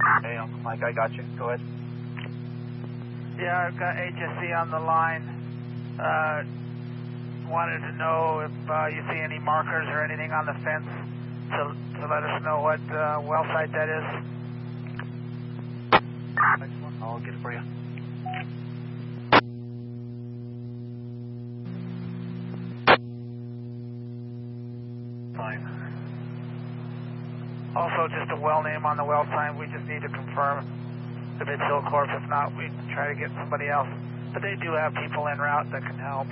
Hey, Uncle Mike, I got you. Go ahead. Yeah, I've got HSC on the line. Wanted to know if you see any markers or anything on the fence to let us know what well site that is. Excellent. I'll get it for you. Fine. Also, just a well name on the well sign. We just need to confirm if it's Hillcorp. If not, we try to get somebody else. But they do have people en route that can help.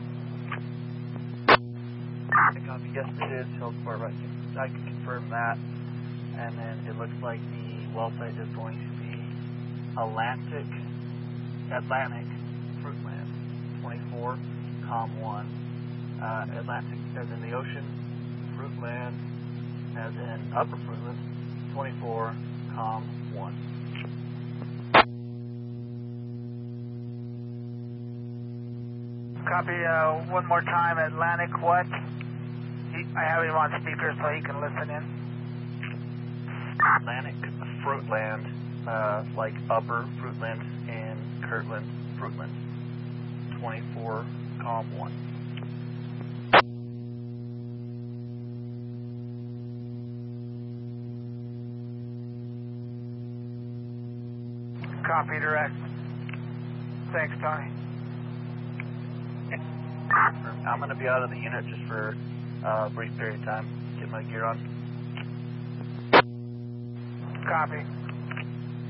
Copy. Yes, it is Hillcorp. I can confirm that. And then it looks like the well site is going to be Atlantic Fruitland 24, COM1. Atlantic as in the ocean, Fruitland as in Upper Fruitland, 24, COM1. Copy. One more time. Atlantic what? I have him on speaker so he can listen in. Atlantic Fruitland, like Upper Fruitland and Kirtland Fruitland, 24, COM1. Copy direct. Thanks, Tony. I'm going to be out of the unit just for a brief period of time. Get my gear on. Copy.